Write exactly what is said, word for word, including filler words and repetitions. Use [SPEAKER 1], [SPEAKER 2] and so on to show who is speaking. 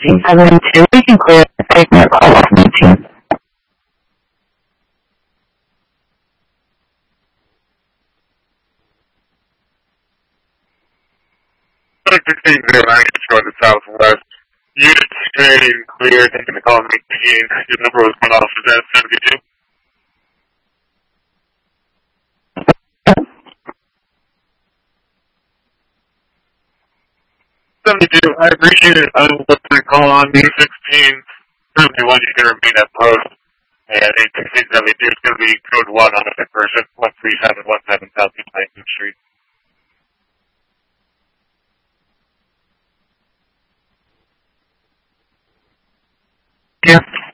[SPEAKER 1] nineteen seventy-two. We can clear the taking a call off nineteen.
[SPEAKER 2] sixteen zero nine, go to Southwest. Unit training clear, taking the call nineteen. Your number was one off, is that seventy-two? seventy-two, I appreciate it. I will put the call on B sixteen seventy-one. You can remain at post. And eight sixteen seventy-two is going to be code one on the conversion, one three seven one seven Southeast nineteenth Street.
[SPEAKER 1] Yeah.